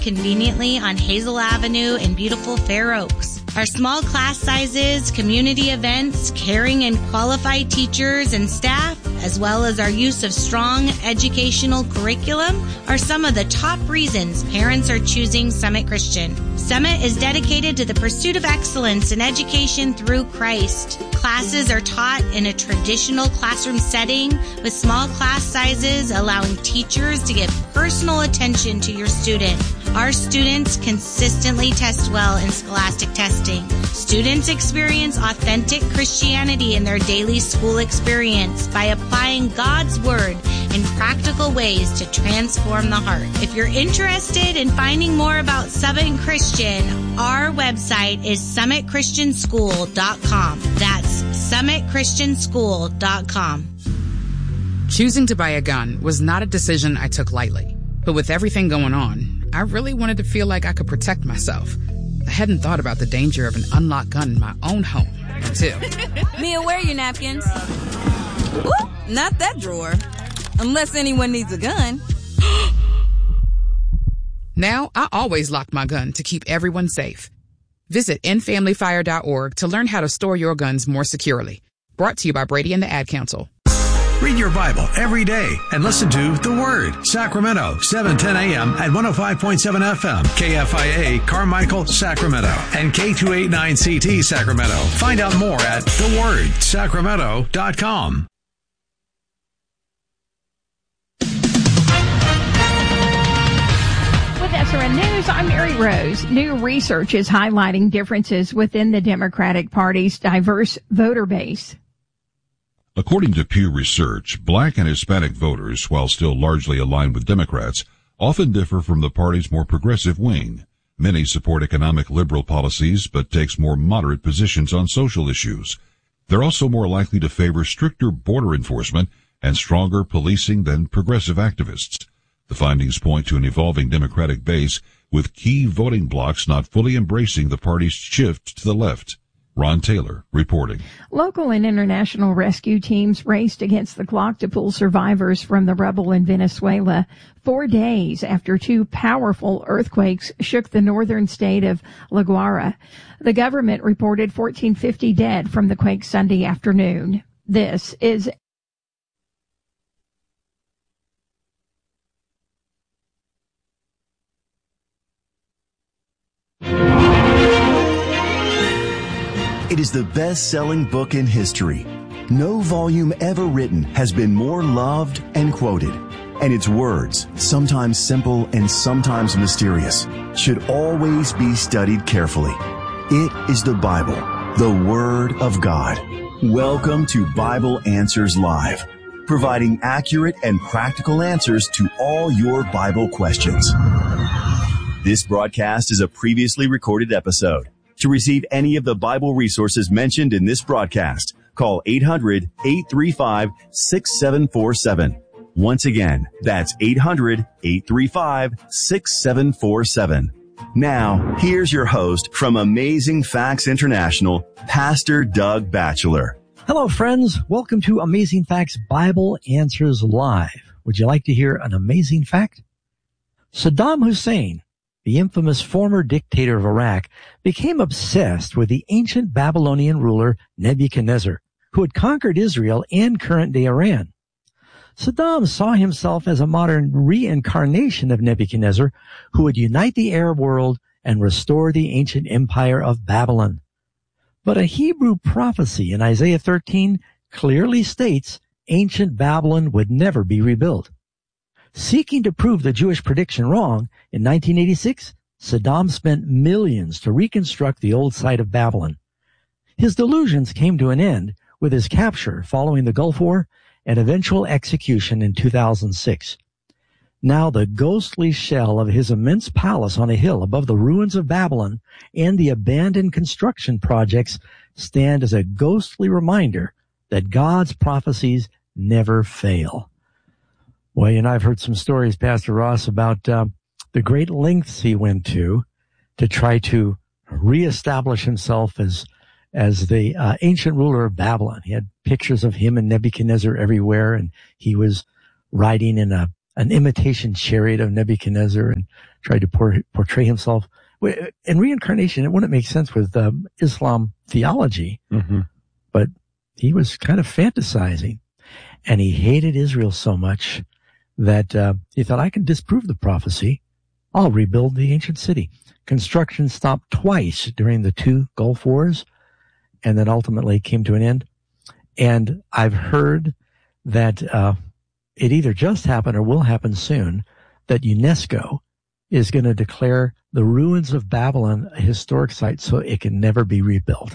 conveniently on Hazel Avenue in beautiful Fair Oaks. Our small class sizes, community events, caring and qualified teachers and staff, as well as our use of strong educational curriculum are some of the top reasons parents are choosing Summit Christian. Summit is dedicated to the pursuit of excellence in education through Christ. Classes are taught in a traditional classroom setting with small class sizes, allowing teachers to give personal attention to your student. Our students consistently test well in scholastic testing. Students experience authentic Christianity in their daily school experience by applying God's Word in practical ways to transform the heart. If you're interested in finding more about Summit Christian, our website is summitchristianschool.com. That's summitchristianschool.com. Choosing to buy a gun was not a decision I took lightly. But with everything going on, I really wanted to feel like I could protect myself. I hadn't thought about the danger of an unlocked gun in my own home until... Mia, where are your napkins? Ooh, not that drawer. Unless anyone needs a gun. Now, I always lock my gun to keep everyone safe. Visit endfamilyfire.org to learn how to store your guns more securely. Brought to you by Brady and the Ad Council. Read your Bible every day and listen to The Word, Sacramento, 7:10 a.m. at 105.7 FM, KFIA, Carmichael, Sacramento, and K289CT, Sacramento. Find out more at thewordsacramento.com. With SRN News, I'm Mary Rose. New research is highlighting differences within the Democratic Party's diverse voter base. According to Pew Research, Black and Hispanic voters, while still largely aligned with Democrats, often differ from the party's more progressive wing. Many support economic liberal policies, but takes more moderate positions on social issues. They're also more likely to favor stricter border enforcement and stronger policing than progressive activists. The findings point to an evolving Democratic base, with key voting blocs not fully embracing the party's shift to the left. Ron Taylor reporting. Local and international rescue teams raced against the clock to pull survivors from the rubble in Venezuela 4 days after two powerful earthquakes shook the northern state of La Guaira. The government reported 1,450 dead from the quake Sunday afternoon. This is It is the best-selling book in history. No volume ever written has been more loved and quoted. And its words, sometimes simple and sometimes mysterious, should always be studied carefully. It is the Bible, the Word of God. Welcome to Bible Answers Live, providing accurate and practical answers to all your Bible questions. This broadcast is a previously recorded episode. To receive any of the Bible resources mentioned in this broadcast, call 800-835-6747. Once again, that's 800-835-6747. Now, here's your host from Amazing Facts International, Pastor Doug Batchelor. Hello, friends. Welcome to Amazing Facts Bible Answers Live. Would you like to hear an amazing fact? Saddam Hussein, the infamous former dictator of Iraq, became obsessed with the ancient Babylonian ruler Nebuchadnezzar, who had conquered Israel and current-day Iran. Saddam saw himself as a modern reincarnation of Nebuchadnezzar, who would unite the Arab world and restore the ancient empire of Babylon. But a Hebrew prophecy in Isaiah 13 clearly states ancient Babylon would never be rebuilt. Seeking to prove the Jewish prediction wrong, in 1986, Saddam spent millions to reconstruct the old site of Babylon. His delusions came to an end with his capture following the Gulf War and eventual execution in 2006. Now the ghostly shell of his immense palace on a hill above the ruins of Babylon and the abandoned construction projects stand as a ghostly reminder that God's prophecies never fail. Well, you know, I've heard some stories, Pastor Ross, about the great lengths he went to try to reestablish himself as the ancient ruler of Babylon. He had pictures of him and Nebuchadnezzar everywhere, and he was riding in a an imitation chariot of Nebuchadnezzar and tried to portray himself. In reincarnation, it wouldn't make sense with Islam theology, but he was kind of fantasizing, and he hated Israel so much that he thought, I can disprove the prophecy. I'll rebuild the ancient city. Construction stopped twice during the 2 Gulf Wars, and then ultimately came to an end. And I've heard that it either just happened or will happen soon, that UNESCO is going to declare the ruins of Babylon a historic site so it can never be rebuilt.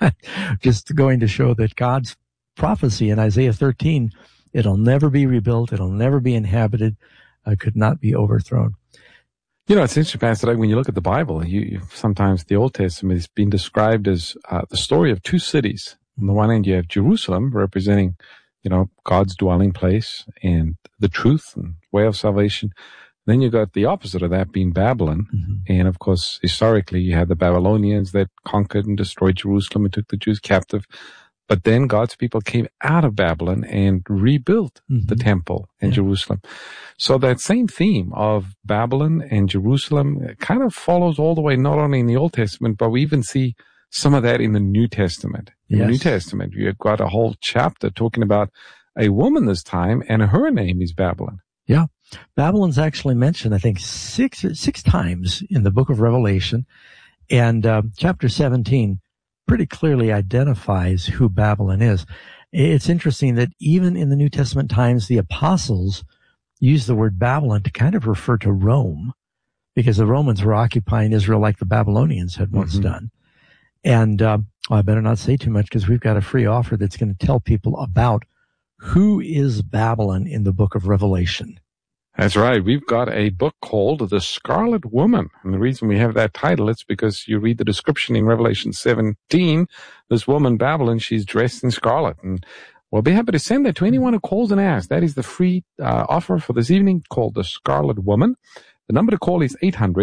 Just going to show that God's prophecy in Isaiah 13, it'll never be rebuilt, it'll never be inhabited, could not be overthrown. You know, it's interesting, Pastor, when you look at the Bible, you sometimes the Old Testament is being described as the story of 2 cities. On the one hand, you have Jerusalem representing, God's dwelling place and the truth and way of salvation. Then you got the opposite of that being Babylon. And of course, historically, you had the Babylonians that conquered and destroyed Jerusalem and took the Jews captive. But then God's people came out of Babylon and rebuilt the temple in Jerusalem. So that same theme of Babylon and Jerusalem kind of follows all the way, not only in the Old Testament, but we even see some of that in the New Testament. In the New Testament, you've got a whole chapter talking about a woman this time, and her name is Babylon. Yeah. Babylon's actually mentioned, I think, six times in the book of Revelation. And chapter 17 pretty clearly identifies who Babylon is. It's interesting that even in the New Testament times, the apostles use the word Babylon to kind of refer to Rome, because the Romans were occupying Israel like the Babylonians had once done. And I better not say too much, because we've got a free offer that's going to tell people about who is Babylon in the book of Revelation. That's right. We've got a book called The Scarlet Woman. And the reason we have that title, it's because you read the description in Revelation 17. This woman, Babylon, she's dressed in scarlet. And we'll be happy to send that to anyone who calls and asks. That is the free offer for this evening, called The Scarlet Woman. The number to call is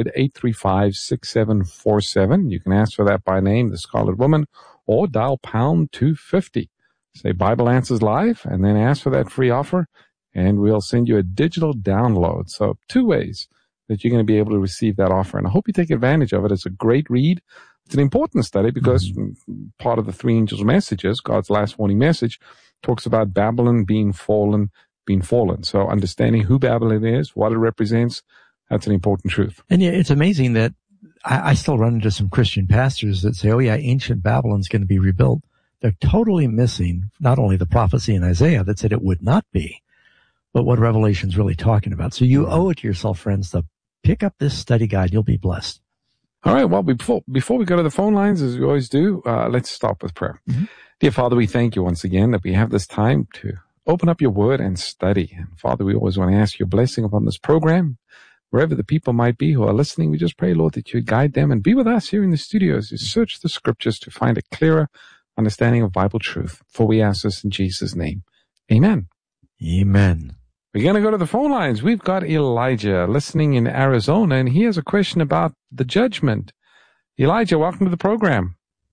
800-835-6747. You can ask for that by name, The Scarlet Woman, or dial pound 250. Say Bible Answers Live, and then ask for that free offer, and we'll send you a digital download. So 2 ways that you're going to be able to receive that offer. And I hope you take advantage of it. It's a great read. It's an important study because part of the 3 angels' messages, God's last warning message, talks about Babylon being fallen. So understanding who Babylon is, what it represents, that's an important truth. And yeah, it's amazing that I still run into some Christian pastors that say, oh yeah, ancient Babylon's going to be rebuilt. They're totally missing not only the prophecy in Isaiah that said it would not be, but what Revelation's really talking about. So you owe it to yourself, friends, to pick up this study guide. You'll be blessed. All right. Well, before we go to the phone lines, as we always do, let's start with prayer. Dear Father, we thank you once again that we have this time to open up your word and study. And Father, we always want to ask your blessing upon this program. Wherever the people might be who are listening, we just pray, Lord, that you guide them and be with us here in the studio as you search the scriptures to find a clearer understanding of Bible truth. For we ask this in Jesus' name. Amen. Amen. We're going to go to the phone lines. We've got Elijah listening in Arizona, and he has a question about the judgment. Elijah, welcome to the program.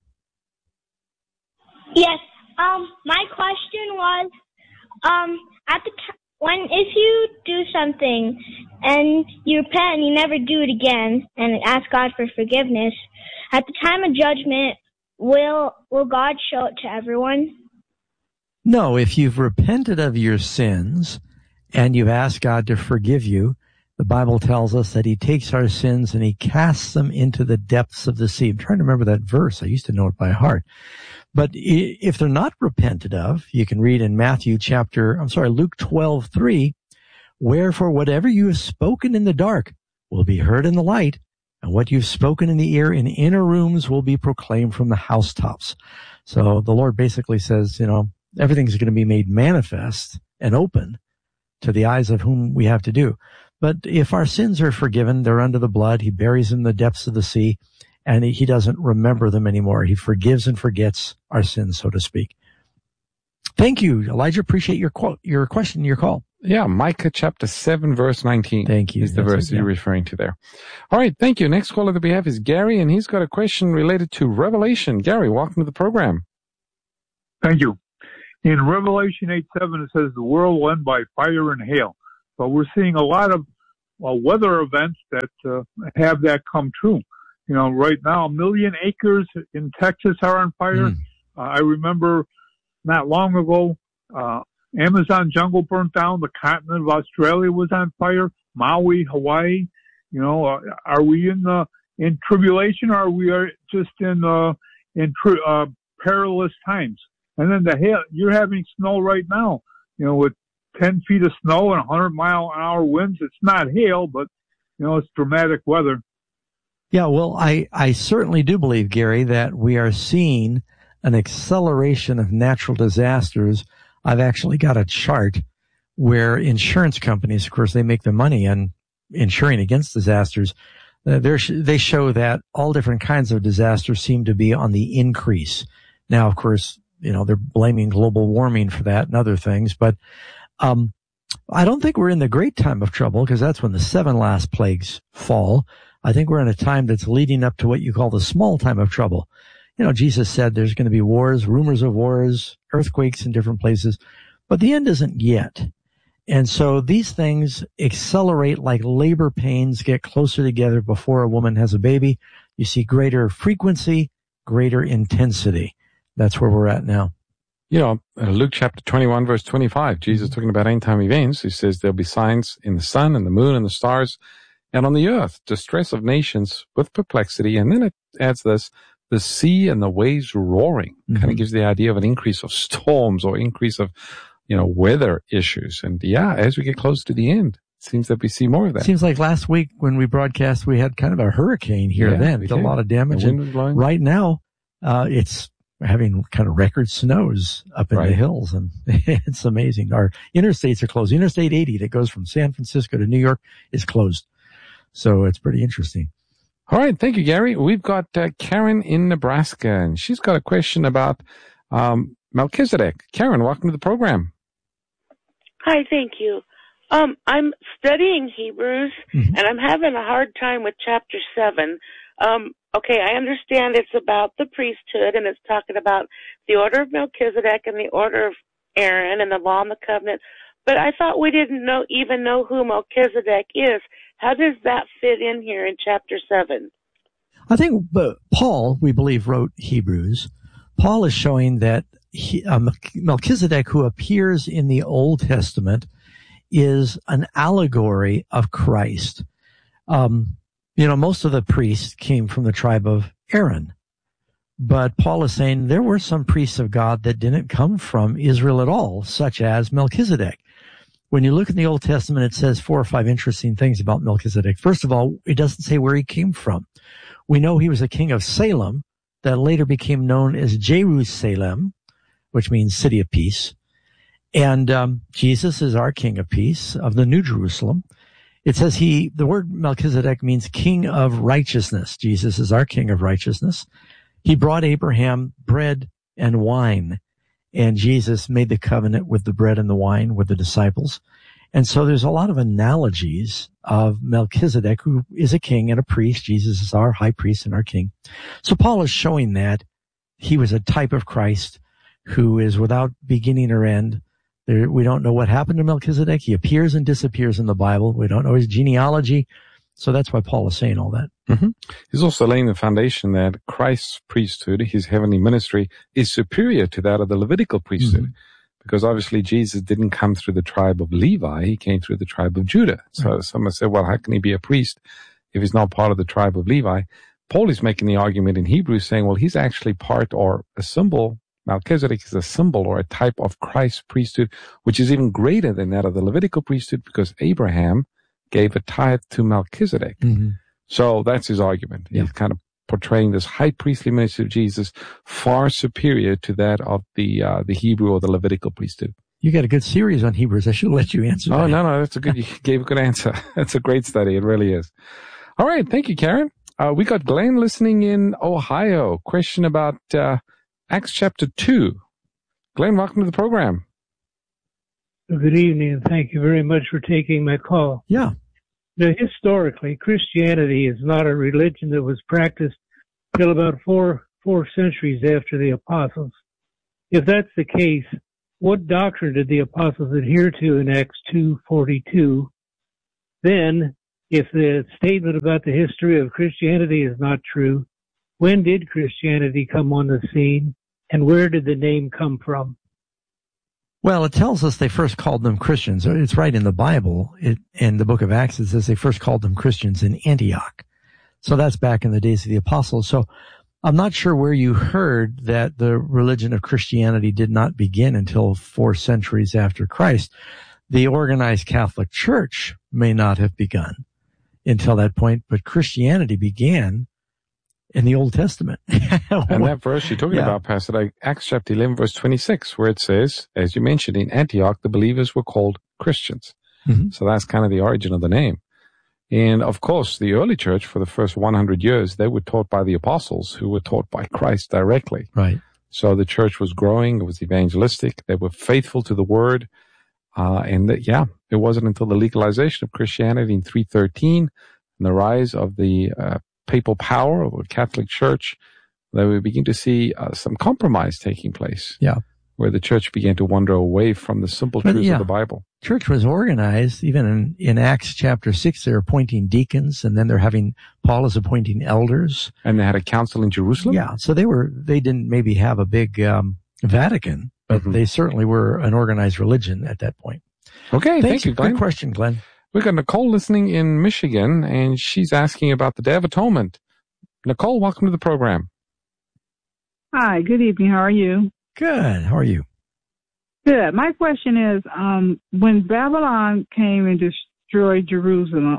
Yes. My question was, if you do something and you repent and you never do it again and ask God for forgiveness, at the time of judgment, will God show it to everyone? No, if you've repented of your sins and you've asked God to forgive you, the Bible tells us that he takes our sins and he casts them into the depths of the sea. I'm trying to remember that verse. I used to know it by heart. But if they're not repented of, you can read in Luke 12:3, wherefore whatever you have spoken in the dark will be heard in the light, and what you've spoken in the ear in inner rooms will be proclaimed from the housetops. So the Lord basically says, everything's going to be made manifest and open to the eyes of whom we have to do. But if our sins are forgiven, they're under the blood. He buries them in the depths of the sea, and he doesn't remember them anymore. He forgives and forgets our sins, so to speak. Thank you, Elijah. Appreciate your question, your call. Yeah, Micah chapter 7, verse 19. Thank you. Is the verse you're referring to there. All right, thank you. Next caller that we have is Gary, and he's got a question related to Revelation. Gary, welcome to the program. Thank you. In Revelation 8:7, it says, the world will end by fire and hail. but we're seeing a lot of weather events that have that come true. Right now, 1 million acres in Texas are on fire. I remember not long ago, Amazon jungle burnt down. The continent of Australia was on fire. Maui, Hawaii. Are we in tribulation, or are we just in perilous times? And then the hail, you're having snow right now, with 10 feet of snow and 100-mile-an-hour winds. It's not hail, but, it's dramatic weather. Yeah, well, I certainly do believe, Gary, that we are seeing an acceleration of natural disasters. I've actually got a chart where insurance companies, of course, they make their money on insuring against disasters. They show that all different kinds of disasters seem to be on the increase. Now, of course, they're blaming global warming for that and other things, but I don't think we're in the great time of trouble, because that's when the 7 last plagues fall. I think we're in a time that's leading up to what you call the small time of trouble. Jesus said there's going to be wars, rumors of wars, earthquakes in different places, but the end isn't yet. And so these things accelerate like labor pains get closer together before a woman has a baby. You see greater frequency, greater intensity. That's where we're at now. Luke chapter 21, verse 25, Jesus talking about end time events. He says there'll be signs in the sun and the moon and the stars and on the earth, distress of nations with perplexity. And then it adds this, the sea and the waves roaring. Kind of gives the idea of an increase of storms or increase of, weather issues. And as we get close to the end, it seems that we see more of that. Seems like last week when we broadcast, we had kind of a hurricane here then. Did a lot of damage. And right now, it's having kind of record snows up in the hills, and it's amazing. Our interstates are closed. Interstate 80 that goes from San Francisco to New York is closed. So it's pretty interesting. All right. Thank you, Gary. We've got Karen in Nebraska, and she's got a question about Melchizedek. Karen, welcome to the program. Hi, thank you. I'm studying Hebrews, and I'm having a hard time with chapter 7. Okay, I understand it's about the priesthood, and it's talking about the order of Melchizedek and the order of Aaron and the law and the covenant. But I thought we didn't even know who Melchizedek is. How does that fit in here in chapter 7? I think Paul, we believe, wrote Hebrews. Paul is showing that Melchizedek, who appears in the Old Testament, is an allegory of Christ. Most of the priests came from the tribe of Aaron. But Paul is saying there were some priests of God that didn't come from Israel at all, such as Melchizedek. When you look in the Old Testament, it says 4 or 5 interesting things about Melchizedek. First of all, it doesn't say where he came from. We know he was a king of Salem that later became known as Jerusalem, which means city of peace. And Jesus is our king of peace of the New Jerusalem. It says the word Melchizedek means king of righteousness. Jesus is our king of righteousness. He brought Abraham bread and wine, and Jesus made the covenant with the bread and the wine with the disciples. And so there's a lot of analogies of Melchizedek, who is a king and a priest. Jesus is our high priest and our king. So Paul is showing that he was a type of Christ who is without beginning or end. We don't know what happened to Melchizedek. He appears and disappears in the Bible. We don't know his genealogy. So that's why Paul is saying all that. He's also laying the foundation that Christ's priesthood, his heavenly ministry, is superior to that of the Levitical priesthood. Because obviously Jesus didn't come through the tribe of Levi. He came through the tribe of Judah. So someone said, well, how can he be a priest if he's not part of the tribe of Levi? Paul is making the argument in Hebrews saying, well, he's actually part or a symbol. Melchizedek is a symbol or a type of Christ's priesthood, which is even greater than that of the Levitical priesthood, because Abraham gave a tithe to Melchizedek. So that's his argument. He's kind of portraying this high priestly ministry of Jesus far superior to that of the Hebrew or the Levitical priesthood. You got a good series on Hebrews. I should let you answer that. Oh, no, that's you gave a good answer. That's a great study. It really is. All right. Thank you, Karen. We got Glenn listening in Ohio. Question about Acts chapter 2. Glenn, welcome to the program. Good evening, and thank you very much for taking my call. Yeah. Now, historically, Christianity is not a religion that was practiced till about four centuries after the apostles. If that's the case, what doctrine did the apostles adhere to in Acts 2:42? Then, if the statement about the history of Christianity is not true, when did Christianity come on the scene, and where did the name come from? Well, it tells us they first called them Christians. It's right in the Bible. In the book of Acts, it says they first called them Christians in Antioch. So that's back in the days of the apostles. So I'm not sure where you heard that the religion of Christianity did not begin until 4 centuries after Christ. The organized Catholic Church may not have begun until that point, but Christianity began in the Old Testament. And that verse you're talking about, Pastor, like Acts chapter 11, verse 26, where it says, as you mentioned, in Antioch, the believers were called Christians. Mm-hmm. So that's kind of the origin of the name. And of course, the early church for the first 100 years, they were taught by the apostles who were taught by Christ directly. Right. So the church was growing. It was evangelistic. They were faithful to the word. It wasn't until the legalization of Christianity in 313 and the rise of the papal power of the Catholic Church that we begin to see some compromise taking place. Yeah. Where the church began to wander away from the simple truths of the Bible. Church was organized. Even in Acts chapter 6, they're appointing deacons, and then Paul is appointing elders. And they had a council in Jerusalem? Yeah. So they didn't maybe have a big Vatican, but they certainly were an organized religion at that point. Okay, thank you, Glenn. Good question, Glenn. We've got Nicole listening in Michigan, and she's asking about the Day of Atonement. Nicole, welcome to the program. Hi, good evening. How are you? Good. How are you? Good. My question is, when Babylon came and destroyed Jerusalem,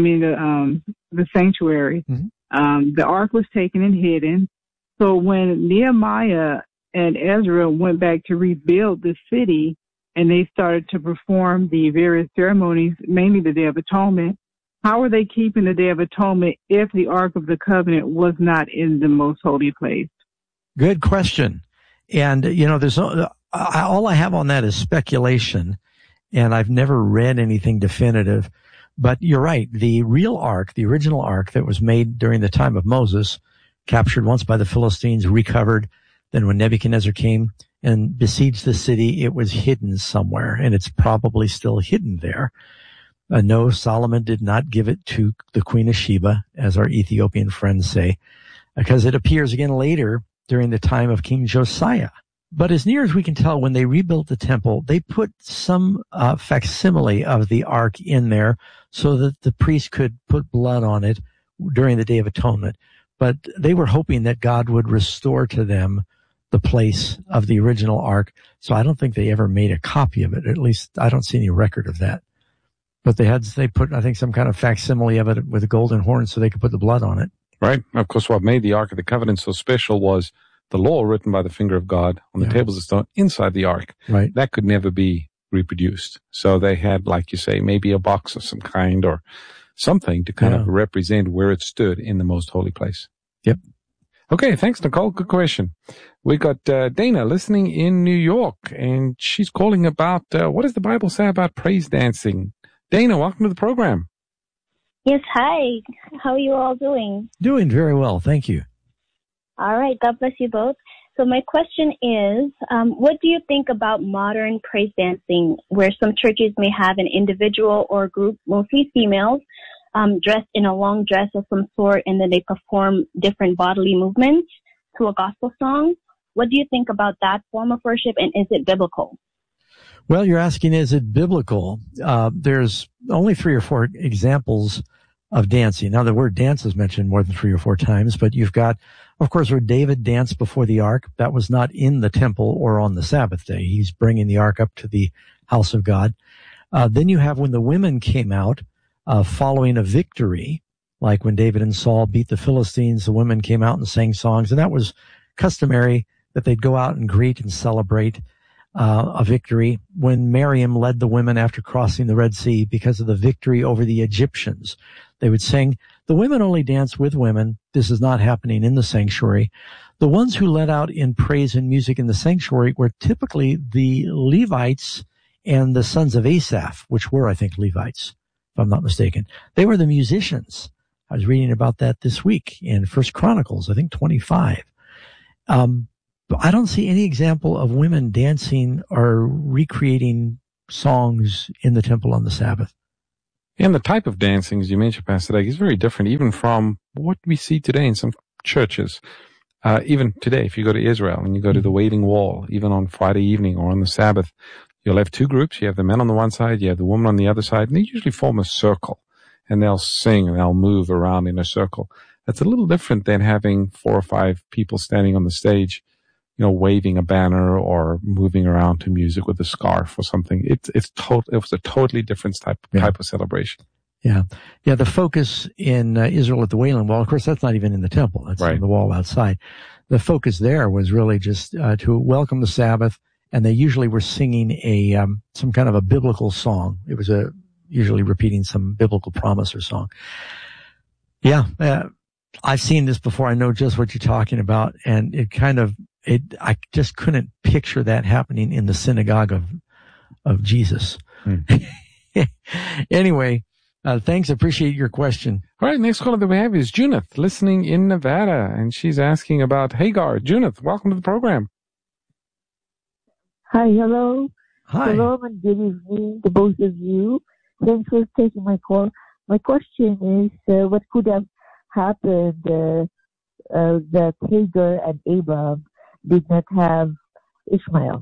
the sanctuary, the ark was taken and hidden. So when Nehemiah and Ezra went back to rebuild the city, and they started to perform the various ceremonies, mainly the Day of Atonement, how are they keeping the Day of Atonement if the Ark of the Covenant was not in the most holy place? Good question. And, there's all I have on that is speculation, and I've never read anything definitive. But you're right. The real ark, the original ark that was made during the time of Moses, captured once by the Philistines, recovered. Then when Nebuchadnezzar came and besieged the city, it was hidden somewhere, and it's probably still hidden there. No, Solomon did not give it to the Queen of Sheba, as our Ethiopian friends say, because it appears again later during the time of King Josiah. But as near as we can tell, when they rebuilt the temple, they put some facsimile of the ark in there so that the priest could put blood on it during the Day of Atonement. But they were hoping that God would restore to them the place of the original ark. So I don't think they ever made a copy of it. At least I don't see any record of that. But they put, I think, some kind of facsimile of it with a golden horn so they could put the blood on it. Right. Of course, what made the Ark of the Covenant so special was the law written by the finger of God on the tables of stone inside the ark. Right. That could never be reproduced. So they had, like you say, maybe a box of some kind or something to kind of represent where it stood in the most holy place. Yep. Okay, thanks, Nicole. Good question. We got Dana listening in New York, and she's calling about what does the Bible say about praise dancing? Dana, welcome to the program. Yes, hi. How are you all doing? Doing very well, thank you. All right, God bless you both. So my question is, what do you think about modern praise dancing, where some churches may have an individual or group, mostly females, dressed in a long dress of some sort, and then they perform different bodily movements to a gospel song? What do you think about that form of worship, and is it biblical? Well, you're asking, is it biblical? There's only 3 or 4 examples of dancing. Now, the word dance is mentioned more than 3 or 4 times, but you've got, of course, where David danced before the ark. That was not in the temple or on the Sabbath day. He's bringing the ark up to the house of God. Then you have when the women came out following a victory, like when David and Saul beat the Philistines, the women came out and sang songs, and that was customary that they'd go out and greet and celebrate a victory. When Miriam led the women after crossing the Red Sea because of the victory over the Egyptians, they would sing. The women only dance with women. This is not happening in the sanctuary. The ones who led out in praise and music in the sanctuary were typically the Levites and the sons of Asaph, which were, I think, Levites, if I'm not mistaken. They were the musicians. I was reading about that this week in 1 Chronicles, I think 25. But I don't see any example of women dancing or recreating songs in the temple on the Sabbath. And the type of dancing, as you mentioned, Pastor Doug, is very different even from what we see today in some churches. Even today, if you go to Israel and you go to the Wailing Wall, even on Friday evening or on the Sabbath, you'll have two groups. You have the men on the one side, you have the women on the other side, and they usually form a circle. And they'll sing and they'll move around in a circle. That's a little different than having 4 or 5 people standing on the stage, waving a banner or moving around to music with a scarf or something. It was a totally different type of celebration. Yeah. Yeah. The focus in Israel at the Wailing Wall, of course, that's not even in the temple. That's on the wall outside. The focus there was really just to welcome the Sabbath. And they usually were singing some kind of a biblical song. It was usually repeating some biblical promise or song. Yeah. I've seen this before. I know just what you're talking about. And I just couldn't picture that happening in the synagogue of Jesus. Anyway, thanks. Appreciate your question. All right. Next caller that we have is Junith, listening in Nevada. And she's asking about Hagar. Junith, welcome to the program. Hi, hello. Hi. Hello, and good evening to both of you. Thanks for taking my call. My question is, what could have happened that Hagar and Abraham did not have Ishmael?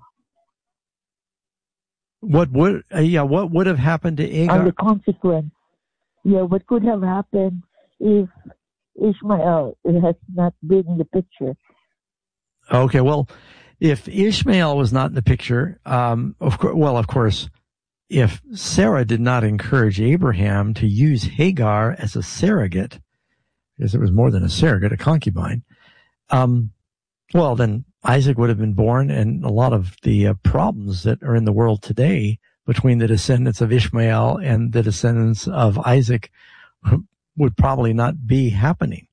What would have happened to Hagar? And the consequence. Yeah, what could have happened if Ishmael has not been in the picture? Okay, well, if Ishmael was not in the picture, of course, if Sarah did not encourage Abraham to use Hagar as a surrogate, because it was more than a surrogate, a concubine, then Isaac would have been born, and a lot of the problems that are in the world today between the descendants of Ishmael and the descendants of Isaac would probably not be happening.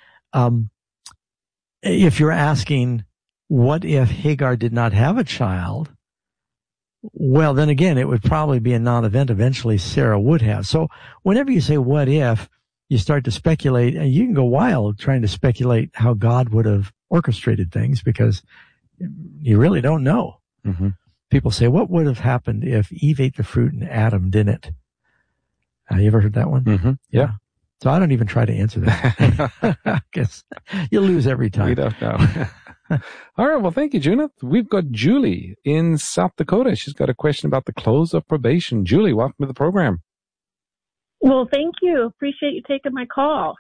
If you're asking, what if Hagar did not have a child? Well, then again, it would probably be a non-event. Eventually, Sarah would have. So whenever you say what if, you start to speculate, and you can go wild trying to speculate how God would have orchestrated things, because you really don't know. Mm-hmm. People say, what would have happened if Eve ate the fruit and Adam didn't? You ever heard that one? Mm-hmm. Yeah. So I don't even try to answer that. I guess you lose every time. We don't know. All right. Well, thank you, Junith. We've got Julie in South Dakota. She's got a question about the close of probation. Julie, welcome to the program. Well, thank you. Appreciate you taking my call.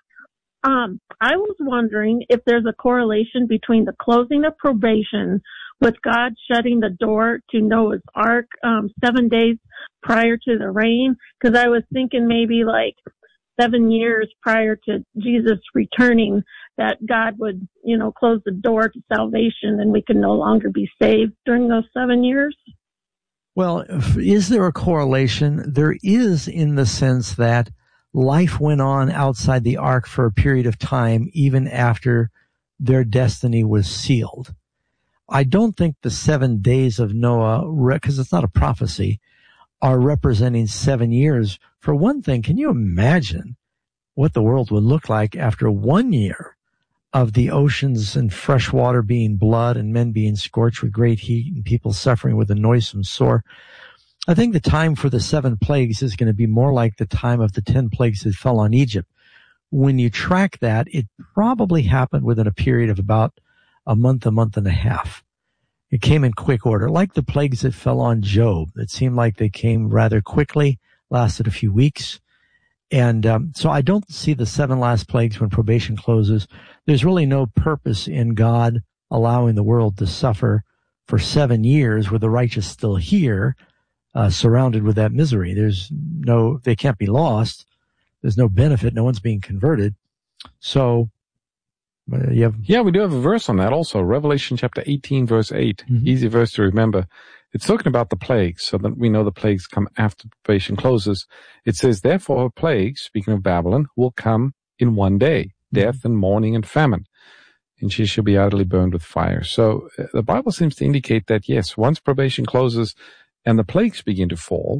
I was wondering if there's a correlation between the closing of probation with God shutting the door to Noah's Ark 7 days prior to the rain, because I was thinking maybe like 7 years prior to Jesus returning that God would, close the door to salvation and we could no longer be saved during those 7 years. Well, is there a correlation? There is, in the sense that life went on outside the ark for a period of time, even after their destiny was sealed. I don't think the 7 days of Noah, because it's not a prophecy, are representing 7 years. For one thing, can you imagine what the world would look like after 1 year of the oceans and fresh water being blood and men being scorched with great heat and people suffering with a noisome sore? I think the time for the 7 plagues is going to be more like the time of the 10 plagues that fell on Egypt. When you track that, it probably happened within a period of about a month and a half. It came in quick order, like the plagues that fell on Job. It seemed like they came rather quickly, lasted a few weeks. And so I don't see the 7 last plagues when probation closes. There's really no purpose in God allowing the world to suffer for 7 years with the righteous still here, surrounded with that misery. They can't be lost. There's no benefit. No one's being converted. So, we do have a verse on that also. Revelation chapter 18, verse 8. Mm-hmm. Easy verse to remember. It's talking about the plagues, so that we know the plagues come after probation closes. It says, therefore her plagues, speaking of Babylon, will come in 1 day, death and mourning and famine, and she shall be utterly burned with fire. So the Bible seems to indicate that, yes, once probation closes and the plagues begin to fall,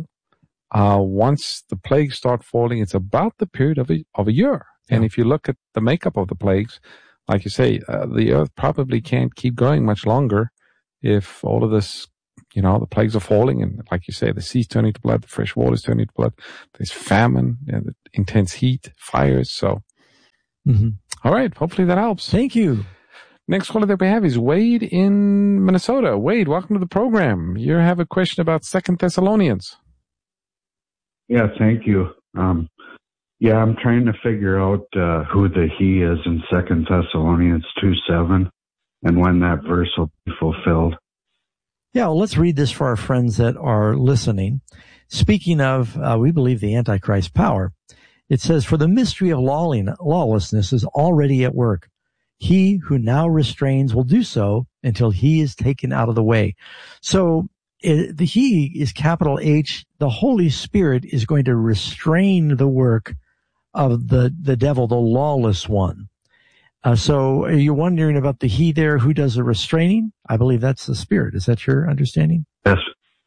once the plagues start falling, it's about the period of a year. Yeah. And if you look at the makeup of the plagues, like you say, the earth probably can't keep going much longer if all of this, the plagues are falling, and like you say, the sea's turning to blood, the fresh water is turning to blood. There's famine, the intense heat, fires. So, All right. Hopefully that helps. Thank you. Next caller that we have is Wade in Minnesota. Wade, welcome to the program. You have a question about 2 Thessalonians. Yeah, thank you. I'm trying to figure out who the he is in 2 Thessalonians 2:7 and when that verse will be fulfilled. Yeah, well, let's read this for our friends that are listening. Speaking of, we believe, the Antichrist power, it says, "For the mystery of lawlessness is already at work. He who now restrains will do so until he is taken out of the way." So the he is capital H. The Holy Spirit is going to restrain the work of the devil, the lawless one. So are you wondering about the he there? Who does the restraining? I believe that's the Spirit. Is that your understanding? Yes.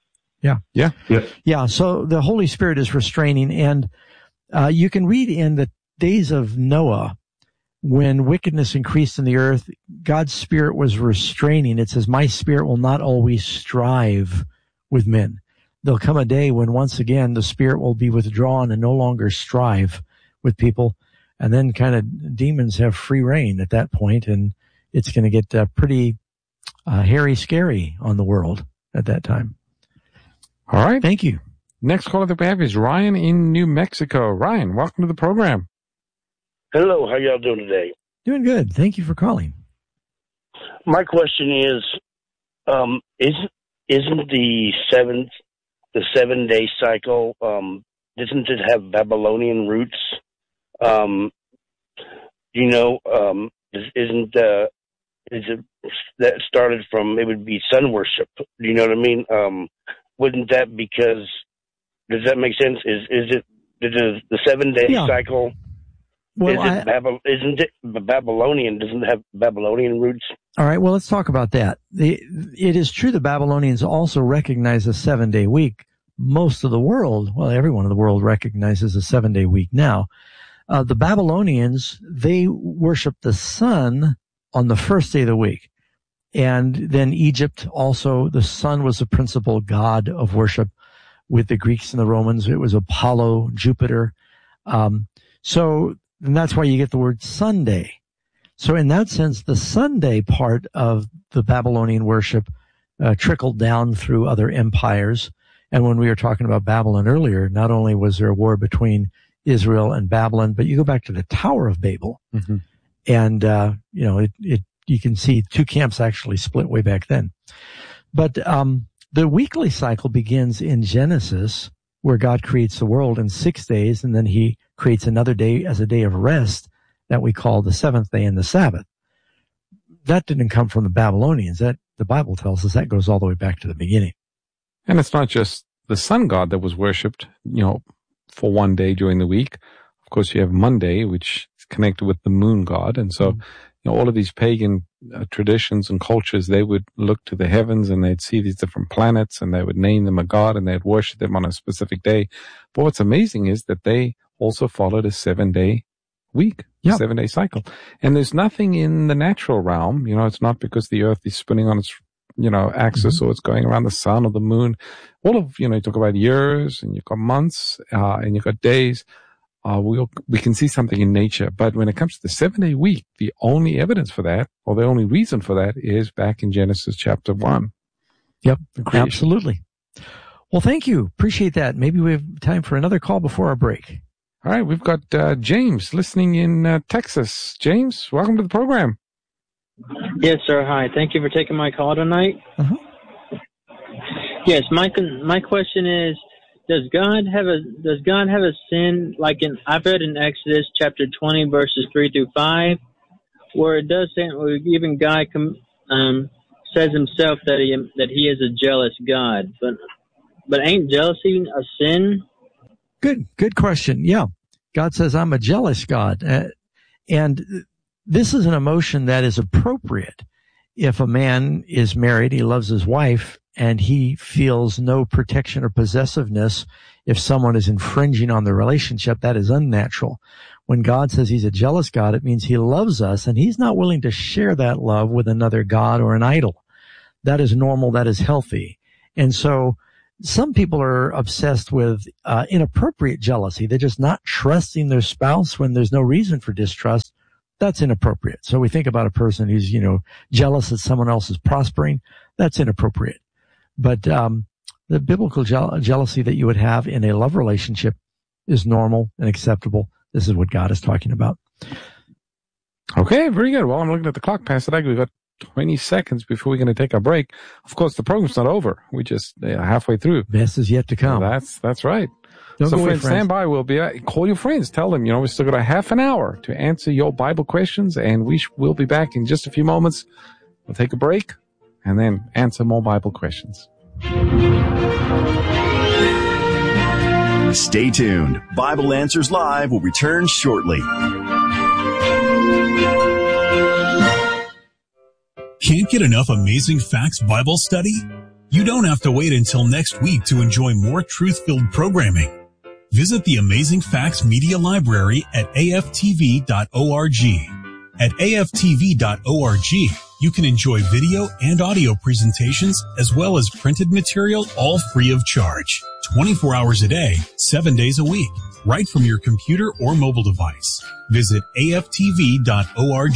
Yeah. So the Holy Spirit is restraining, and you can read in the days of Noah, when wickedness increased in the earth, God's Spirit was restraining. It says, "My Spirit will not always strive with men." There'll come a day when once again the Spirit will be withdrawn and no longer strive with people. And then kind of demons have free reign at that point, and it's going to get pretty hairy, scary on the world at that time. All right. Thank you. Next caller that we have is Ryan in New Mexico. Ryan, welcome to the program. Hello, how y'all doing today? Doing good. Thank you for calling. My question is, isn't the 7-day cycle, doesn't it have Babylonian roots? Is it that started from, it would be sun worship? Do you know what I mean? Wouldn't that, because, does that make sense? Is it the 7-day cycle? Well, isn't it Babylonian? Doesn't it have Babylonian roots? All right. Well, let's talk about that. It is true the Babylonians also recognize a 7-day week. Most of the world, well, everyone in the world recognizes a 7-day week now. The Babylonians, they worship the sun on the first day of the week. And then Egypt also, the sun was the principal god of worship. With the Greeks and the Romans, it was Apollo, Jupiter. And that's why you get the word Sunday. So in that sense, the Sunday part of the Babylonian worship trickled down through other empires. And when we were talking about Babylon earlier, not only was there a war between Israel and Babylon, but you go back to the Tower of Babel, and you can see two camps actually split way back then. But the weekly cycle begins in Genesis, where God creates the world in 6 days, and then he creates another day as a day of rest that we call the seventh day and the Sabbath. That didn't come from the Babylonians. That the Bible tells us that goes all the way back to the beginning. And it's not just the sun god that was worshipped, for one day during the week. Of course, you have Monday, which is connected with the moon god. And so, all of these pagan traditions and cultures, they would look to the heavens and they'd see these different planets and they would name them a god and they'd worship them on a specific day. But what's amazing is that they also followed a 7-day week, 7-day cycle. And there's nothing in the natural realm, it's not because the earth is spinning on its axis or it's going around the sun or the moon. All of, you talk about years and you've got months, and you've got days. We can see something in nature, but when it comes to the 7-day week, the only evidence for that, or the only reason for that, is back in Genesis chapter 1. Yep, absolutely. Well, thank you. Appreciate that. Maybe we have time for another call before our break. All right, we've got James listening in Texas. James, welcome to the program. Yes, sir. Hi. Thank you for taking my call tonight. Yes, my question is, does God have a sin, like I've read in Exodus chapter 20 verses 3-5, where it does say, where even God says himself that he is a jealous God, but ain't jealousy a sin? Good question. Yeah, God says I'm a jealous God, and this is an emotion that is appropriate. If a man is married, he loves his wife, and he feels no protection or possessiveness if someone is infringing on the relationship, that is unnatural. When God says he's a jealous God, it means he loves us, and he's not willing to share that love with another god or an idol. That is normal. That is healthy. And so some people are obsessed with inappropriate jealousy. They're just not trusting their spouse when there's no reason for distrust. That's inappropriate. So we think about a person who's, jealous that someone else is prospering. That's inappropriate. But the biblical jealousy that you would have in a love relationship is normal and acceptable. This is what God is talking about. Okay, very good. Well, I'm looking at the clock, Pastor Doug. We've got 20 seconds before we're going to take a break. Of course, the program's not over. We just halfway through. Best is yet to come. That's right. Don't so go away, friends, stand by. We'll be call your friends. Tell them, we still got a half an hour to answer your Bible questions, and we'll be back in just a few moments. We'll take a break and then answer more Bible questions. Stay tuned. Bible Answers Live will return shortly. Can't get enough Amazing Facts Bible study? You don't have to wait until next week to enjoy more truth-filled programming. Visit the Amazing Facts Media Library at aftv.org. At aftv.org, you can enjoy video and audio presentations as well as printed material, all free of charge. 24 hours a day, 7 days a week, right from your computer or mobile device. Visit aftv.org.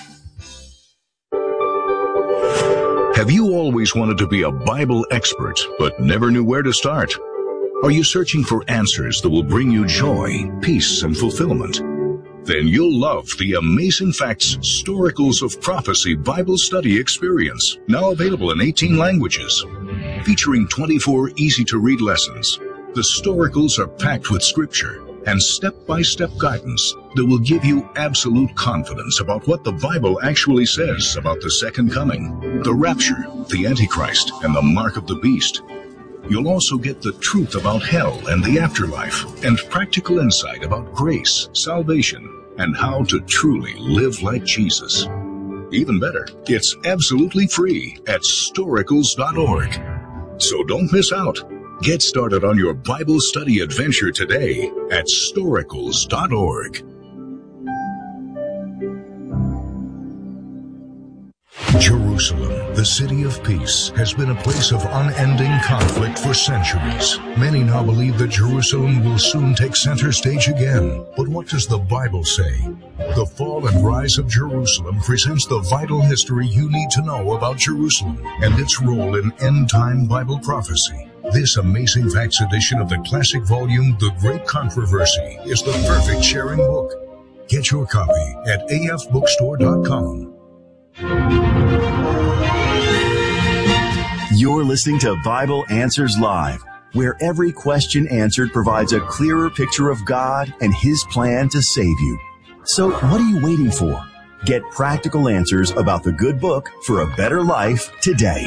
Have you always wanted to be a Bible expert, but never knew where to start? Are you searching for answers that will bring you joy, peace, and fulfillment? Then you'll love the Amazing Facts Storicals of Prophecy Bible Study Experience, now available in 18 languages. Featuring 24 easy-to-read lessons, the Storicals are packed with scripture and step-by-step guidance that will give you absolute confidence about what the Bible actually says about the second coming, the rapture, the Antichrist, and the mark of the beast. You'll also get the truth about hell and the afterlife, and practical insight about grace, salvation, and how to truly live like Jesus. Even better, it's absolutely free at storicals.org. So don't miss out. Get started on your Bible study adventure today at storicals.org. Jerusalem, the city of peace, has been a place of unending conflict for centuries. Many now believe that Jerusalem will soon take center stage again. But what does the Bible say? The Fall and Rise of Jerusalem presents the vital history you need to know about Jerusalem and its role in end-time Bible prophecy. This Amazing Facts edition of the classic volume, The Great Controversy, is the perfect sharing book. Get your copy at afbookstore.com. You're listening to Bible Answers Live, where every question answered provides a clearer picture of God and His plan to save you. So what are you waiting for? Get practical answers about the good book for a better life today.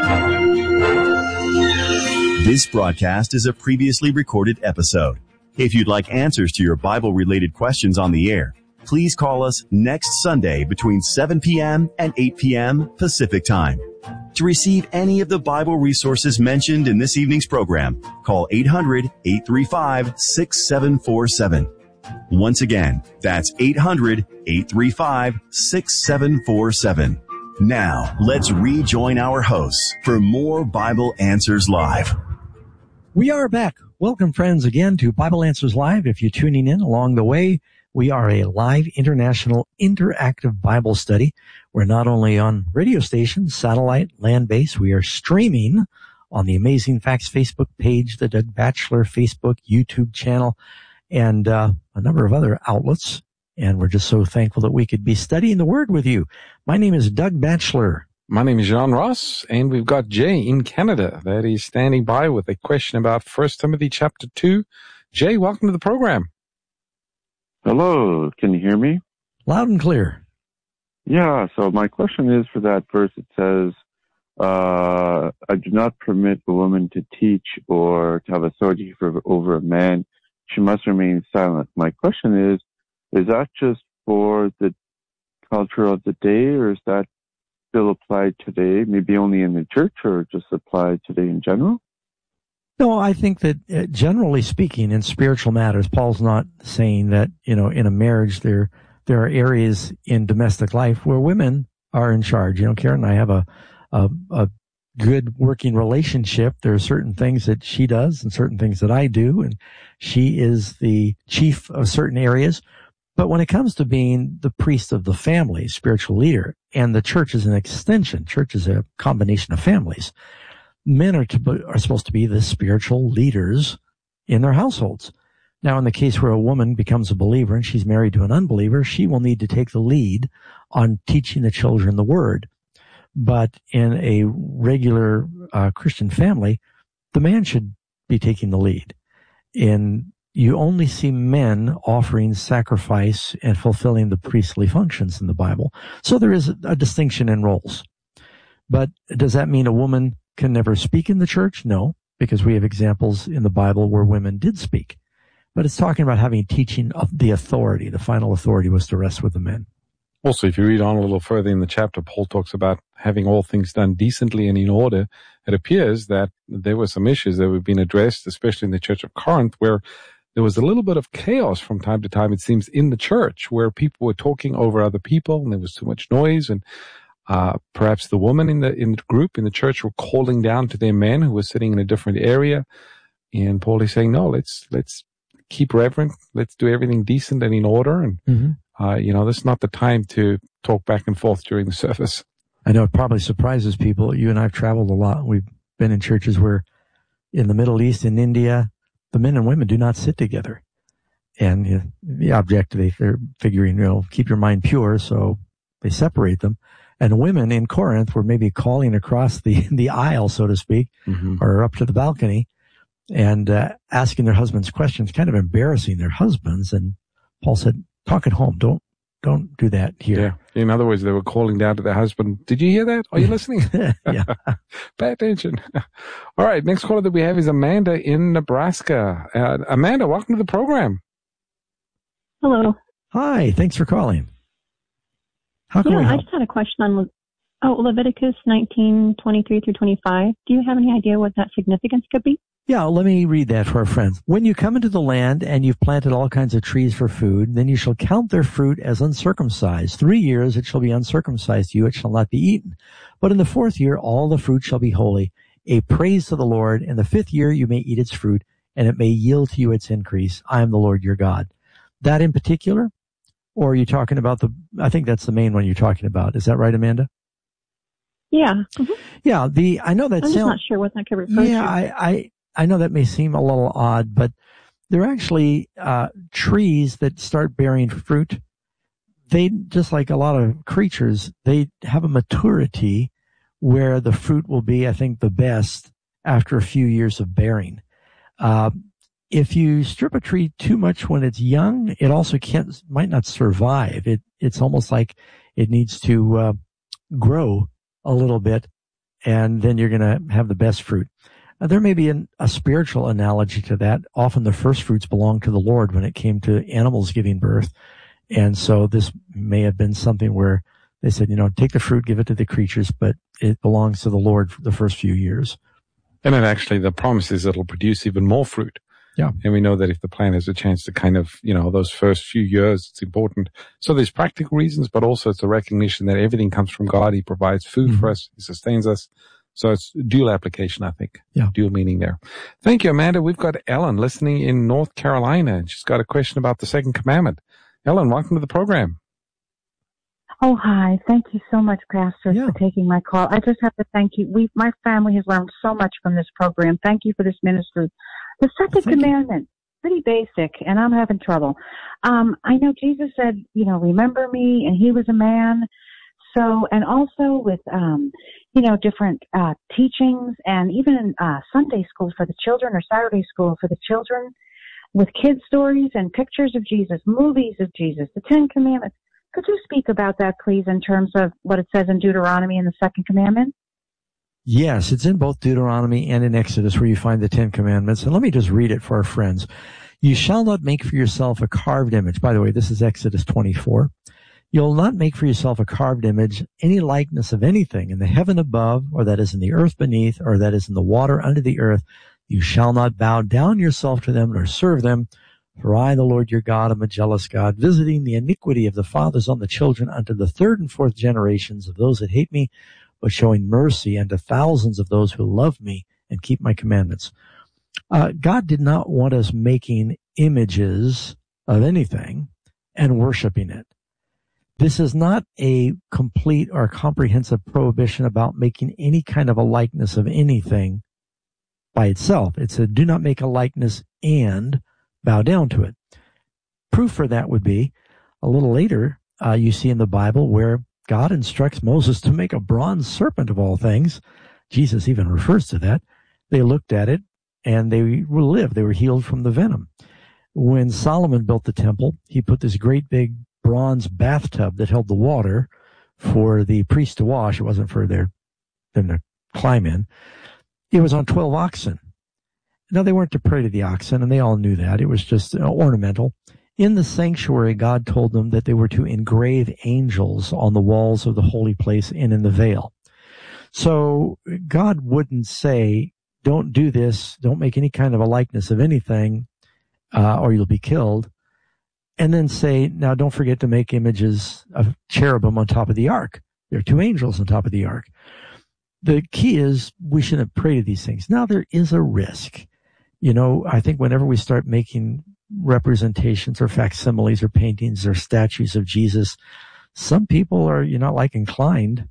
This broadcast is a previously recorded episode. If you'd like answers to your Bible-related questions on the air, please call us next Sunday between 7 p.m. and 8 p.m. Pacific Time. To receive any of the Bible resources mentioned in this evening's program, call 800-835-6747. Once again, that's 800-835-6747. Now, let's rejoin our hosts for more Bible Answers Live. We are back. Welcome, friends, again to Bible Answers Live. If you're tuning in along the way, we are a live international interactive Bible study. We're not only on radio stations, satellite, land-based, we are streaming on the Amazing Facts Facebook page, the Doug Batchelor Facebook, YouTube channel, and a number of other outlets. And we're just so thankful that we could be studying the Word with you. My name is Doug Batchelor. My name is John Ross, and we've got Jay in Canada that is standing by with a question about 1 Timothy chapter 2. Jay, welcome to the program. Hello, can you hear me? Loud and clear. Yeah, so my question is for that verse. It says, I do not permit a woman to teach or to have authority over a man. She must remain silent. My question is that just for the culture of the day, or is that still applied today, maybe only in the church, or just applied today in general? No, I think that generally speaking, in spiritual matters, Paul's not saying that, in a marriage there are areas in domestic life where women are in charge. Karen and I have a good working relationship. There are certain things that she does and certain things that I do, and she is the chief of certain areas. But when it comes to being the priest of the family, spiritual leader, and the church is an extension, church is a combination of families, men are supposed to be the spiritual leaders in their households. Now, in the case where a woman becomes a believer and she's married to an unbeliever, she will need to take the lead on teaching the children the word. But in a regular Christian family, the man should be taking the lead. You only see men offering sacrifice and fulfilling the priestly functions in the Bible. So there is a distinction in roles. But does that mean a woman can never speak in the church? No, because we have examples in the Bible where women did speak. But it's talking about having teaching of the authority. The final authority was to rest with the men. Also, if you read on a little further in the chapter, Paul talks about having all things done decently and in order. It appears that there were some issues that were being addressed, especially in the church of Corinth, where there was a little bit of chaos from time to time, it seems, in the church, where people were talking over other people and there was too much noise, and perhaps the women in the group in the church were calling down to their men who were sitting in a different area. And Paul is saying, no, let's keep reverent. Let's do everything decent and in order. And, this is not the time to talk back and forth during the service. I know it probably surprises people. You and I have traveled a lot. We've been in churches where in the Middle East, in India, the men and women do not sit together. And the object, they're figuring, keep your mind pure. So they separate them. And women in Corinth were maybe calling across the aisle, so to speak, or up to the balcony, and asking their husbands questions, kind of embarrassing their husbands. And Paul said, talk at home. Don't do that here. Yeah. In other words, they were calling down to their husband. Did you hear that? Are you listening? Yeah. Pay attention. All right. Next caller that we have is Amanda in Nebraska. Amanda, welcome to the program. Hello. Hi. Thanks for calling. How can we help? I just had a question on Leviticus 19:23 through 25. Do you have any idea what that significance could be? Yeah, let me read that for our friends. When you come into the land and you've planted all kinds of trees for food, then you shall count their fruit as uncircumcised. 3 years it shall be uncircumcised to you, it shall not be eaten. But in the 4th year all the fruit shall be holy, a praise to the Lord. In the 5th year you may eat its fruit, and it may yield to you its increase. I am the Lord your God. That in particular? Or are you talking about I think that's the main one you're talking about. Is that right, Amanda? Yeah. Mm-hmm. Yeah, I know that I'm just not sure what that could refer to. Yeah, I know that may seem a little odd, but they're actually trees that start bearing fruit. They, just like a lot of creatures, they have a maturity where the fruit will be, I think, the best after a few years of bearing. If you strip a tree too much when it's young, it also might not survive. It's almost like it needs to grow a little bit, and then you're going to have the best fruit. There may be a spiritual analogy to that. Often the first fruits belonged to the Lord when it came to animals giving birth. And so this may have been something where they said, take the fruit, give it to the creatures, but it belongs to the Lord for the first few years. And then actually the promise is it'll produce even more fruit. Yeah. And we know that if the plant has a chance to kind of, those first few years, it's important. So there's practical reasons, but also it's a recognition that everything comes from God. He provides food for us. He sustains us. So it's dual application, I think. Yeah. Dual meaning there. Thank you, Amanda. We've got Ellen listening in North Carolina, and she's got a question about the second commandment. Ellen, welcome to the program. Oh, hi. Thank you so much, Pastor, for taking my call. I just have to thank you. My family has learned so much from this program. Thank you for this ministry. The second commandment, pretty basic, and I'm having trouble. I know Jesus said, remember me, and he was a man. So, and also with, different teachings, and even in Sunday school for the children or Saturday school for the children, with kid stories and pictures of Jesus, movies of Jesus, the 10 Commandments. Could you speak about that, please, in terms of what it says in Deuteronomy in the second commandment? Yes, it's in both Deuteronomy and in Exodus where you find the 10 Commandments. And let me just read it for our friends. You shall not make for yourself a carved image. By the way, this is Exodus 24. You'll not make for yourself a carved image, any likeness of anything in the heaven above, or that is in the earth beneath, or that is in the water under the earth. You shall not bow down yourself to them nor serve them. For I, the Lord your God, am a jealous God, visiting the iniquity of the fathers on the children unto the third and fourth generations of those that hate me, but showing mercy unto thousands of those who love me and keep my commandments. God did not want us making images of anything and worshiping it. This is not a complete or comprehensive prohibition about making any kind of a likeness of anything by itself. It's a do not make a likeness and bow down to it. Proof for that would be a little later, you see in the Bible where God instructs Moses to make a bronze serpent of all things. Jesus even refers to that. They looked at it and they were lived. They were healed from the venom. When Solomon built the temple, he put this great big bronze bathtub that held the water for the priest to wash. It wasn't for them to climb in. It was on 12 oxen. Now, they weren't to pray to the oxen, and they all knew that. It was just ornamental. In the sanctuary, God told them that they were to engrave angels on the walls of the holy place and in the veil. So God wouldn't say, don't do this, don't make any kind of a likeness of anything, or you'll be killed. And then say, now don't forget to make images of cherubim on top of the ark. There are two angels on top of the ark. The key is we shouldn't pray to these things. Now, there is a risk. You know, I think whenever we start making representations or facsimiles or paintings or statues of Jesus, some people are, inclined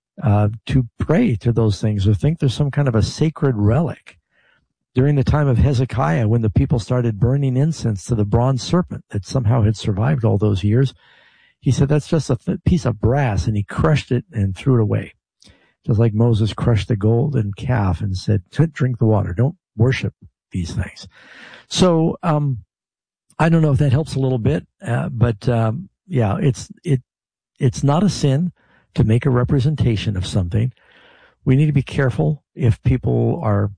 to pray to those things or think there's some kind of a sacred relic. During the time of Hezekiah, when the people started burning incense to the bronze serpent that somehow had survived all those years, he said that's just a piece of brass, and he crushed it and threw it away. Just like Moses crushed the golden calf and said, drink the water, don't worship these things. So I don't know if that helps a little bit, but it's not a sin to make a representation of something. We need to be careful if people are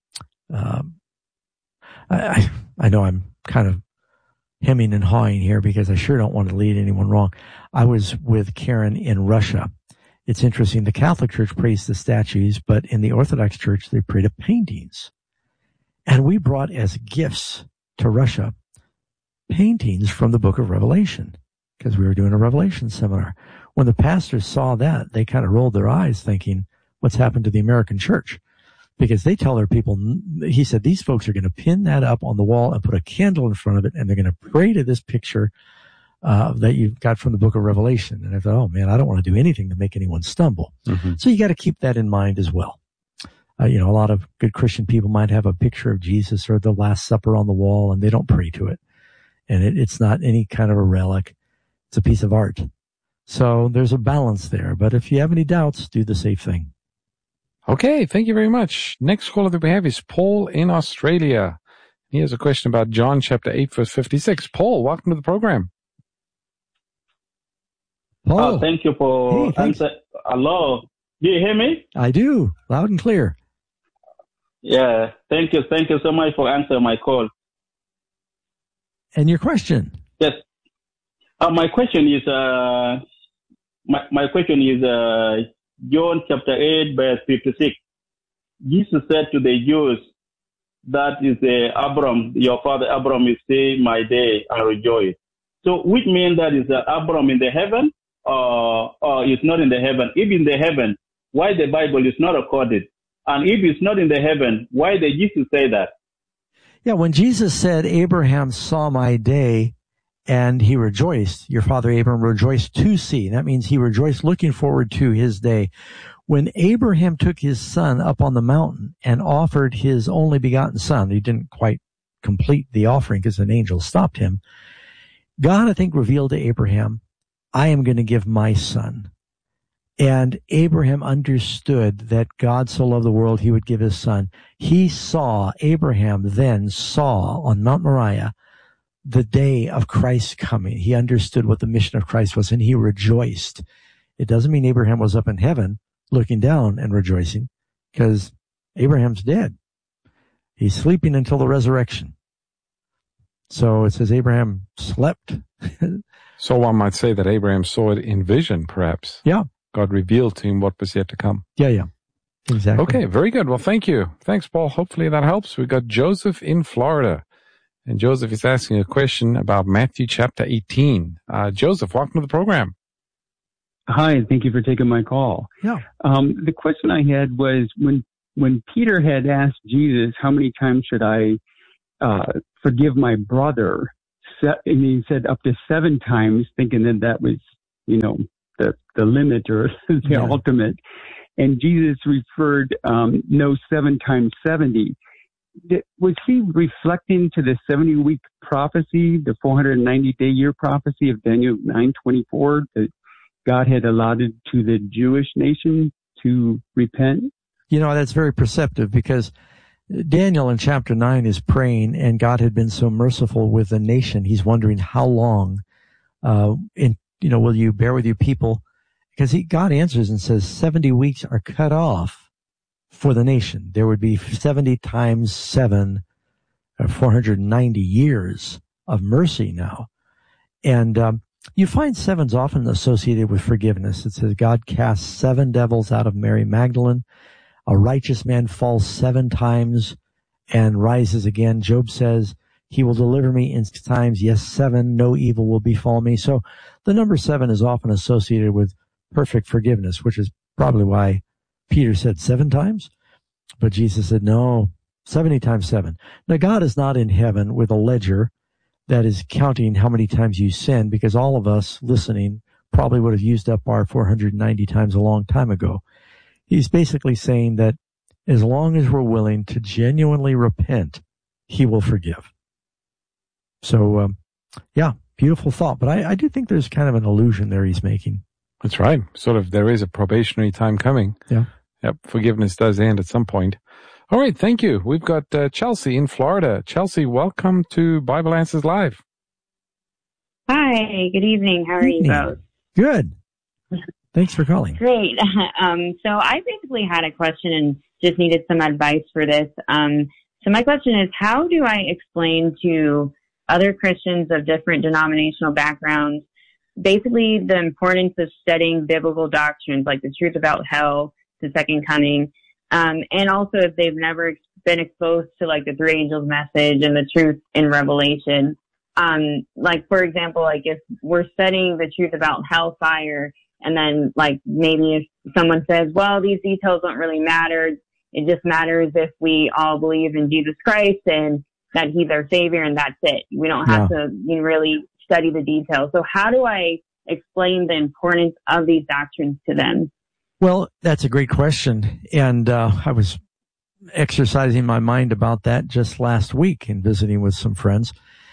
I know I'm kind of hemming and hawing here because I sure don't want to lead anyone wrong. I was with Karen in Russia. It's interesting. The Catholic Church prays to statues, but in the Orthodox Church, they pray to paintings. And we brought as gifts to Russia paintings from the book of Revelation because we were doing a Revelation seminar. When the pastors saw that, they kind of rolled their eyes thinking, what's happened to the American church? Because they tell their people, he said, these folks are going to pin that up on the wall and put a candle in front of it, and they're going to pray to this picture that you've got from the book of Revelation. And I thought, oh man, I don't want to do anything to make anyone stumble. Mm-hmm. So you got to keep that in mind as well. A lot of good Christian people might have a picture of Jesus or the Last Supper on the wall, and they don't pray to it. And it's not any kind of a relic. It's a piece of art. So there's a balance there. But if you have any doubts, do the safe thing. Okay, thank you very much. Next caller that we have is Paul in Australia. He has a question about John chapter 8, verse 56. Paul, welcome to the program. Paul. Thank you for answer. Hello. Do you hear me? I do. Loud and clear. Yeah. Thank you. Thank you so much for answering my call. And your question? Yes. My question is, John chapter 8, verse 56. Jesus said to the Jews, that is Abram, your father Abram is saying, my day and rejoice. So which means that is Abram in the heaven or is not in the heaven? If in the heaven, why the Bible is not recorded? And if it's not in the heaven, why did Jesus say that? Yeah, when Jesus said, Abraham saw my day and he rejoiced, your father Abraham rejoiced to see. That means he rejoiced looking forward to his day. When Abraham took his son up on the mountain and offered his only begotten son, he didn't quite complete the offering because an angel stopped him. God, I think, revealed to Abraham, I am going to give my son. And Abraham understood that God so loved the world, he would give his son. Abraham then saw on Mount Moriah the day of Christ's coming. He understood what the mission of Christ was, and he rejoiced. It doesn't mean Abraham was up in heaven looking down and rejoicing, because Abraham's dead. He's sleeping until the resurrection. So it says Abraham slept. So one might say that Abraham saw it in vision, perhaps. Yeah. God revealed to him what was yet to come. Yeah. Exactly. Okay, very good. Well, thank you. Thanks, Paul. Hopefully that helps. We've got Joseph in Florida. And Joseph is asking a question about Matthew chapter 18. Joseph, welcome to the program. Hi, thank you for taking my call. Yeah. The question I had was when Peter had asked Jesus, how many times should I forgive my brother? And he said up to 7 times, thinking that was, the limit or the ultimate. And Jesus referred, no, 7 times 70. Was he reflecting to the 70-week prophecy, the 490-day year prophecy of Daniel 9:24 that God had allotted to the Jewish nation to repent? That's very perceptive, because Daniel in chapter 9 is praying, and God had been so merciful with the nation. He's wondering how long, will you bear with your people? Because God answers and says 70 weeks are cut off for the nation. There would be 70 times 7, 490 years of mercy now. And you find 7's often associated with forgiveness. It says God casts 7 devils out of Mary Magdalene. A righteous man falls 7 times and rises again. Job says, he will deliver me in 6 times. Yes, 7, no evil will befall me. So the number 7 is often associated with perfect forgiveness, which is probably why Peter said 7 times. But Jesus said, no, 70 times 7. Now, God is not in heaven with a ledger that is counting how many times you sin, because all of us listening probably would have used up our 490 times a long time ago. He's basically saying that as long as we're willing to genuinely repent, he will forgive. So, beautiful thought. But I do think there's kind of an illusion there he's making. That's right. Sort of, there is a probationary time coming. Yeah. Yep. Forgiveness does end at some point. All right. Thank you. We've got Chelsea in Florida. Chelsea, welcome to Bible Answers Live. Hi. Good evening. How are you both? Good. Thanks for calling. Great. So I basically had a question and just needed some advice for this. So my question is, how do I explain to other Christians of different denominational backgrounds basically the importance of studying biblical doctrines like the truth about hell, the second coming, and also if they've never been exposed to like the 3 angels message and the truth in Revelation. Like, for example, like if we're studying the truth about hellfire, and then like maybe if someone says, well, these details don't really matter, it just matters if we all believe in Jesus Christ and that he's our savior and that's it. We don't have to really study the details. So how do I explain the importance of these doctrines to them? Well, that's a great question. And I was exercising my mind about that just last week in visiting with some friends.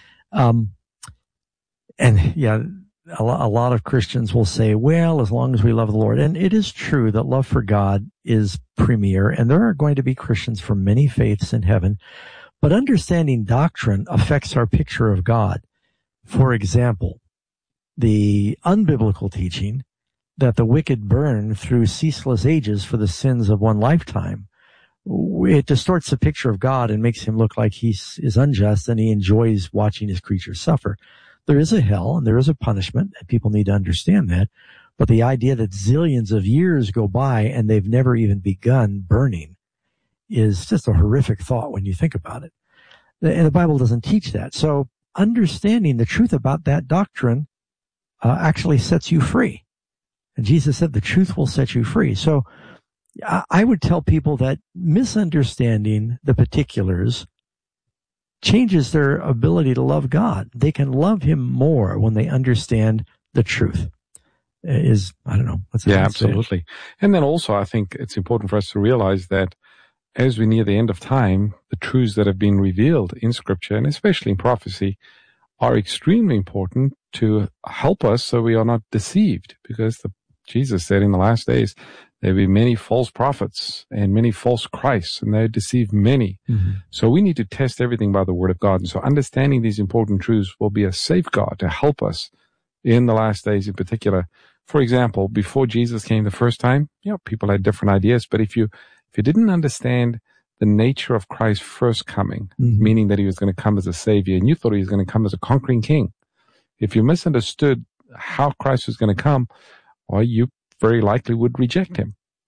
A lot of Christians will say, well, as long as we love the Lord. And it is true that love for God is premier, and there are going to be Christians from many faiths in heaven. But understanding doctrine affects our picture of God. For example, the unbiblical teaching that the wicked burn through ceaseless ages for the sins of one lifetime, it distorts the picture of God and makes him look like he is unjust and he enjoys watching his creatures suffer. There is a hell and there is a punishment, and people need to understand that. But the idea that zillions of years go by and they've never even begun burning is just a horrific thought when you think about it. And the Bible doesn't teach that. So understanding the truth about that doctrine actually sets you free. And Jesus said the truth will set you free. So I would tell people that misunderstanding the particulars changes their ability to love God. They can love him more when they understand the truth. I don't know. Absolutely. And then also I think it's important for us to realize that as we near the end of time, the truths that have been revealed in Scripture, and especially in prophecy, are extremely important to help us so we are not deceived. Because Jesus said in the last days, there will be many false prophets and many false Christs, and they deceive many. Mm-hmm. So we need to test everything by the Word of God. And so understanding these important truths will be a safeguard to help us in the last days in particular. For example, before Jesus came the first time, people had different ideas. But if you didn't understand the nature of Christ's first coming, meaning that he was going to come as a savior, and you thought he was going to come as a conquering king, if you misunderstood how Christ was going to come, well, you very likely would reject him.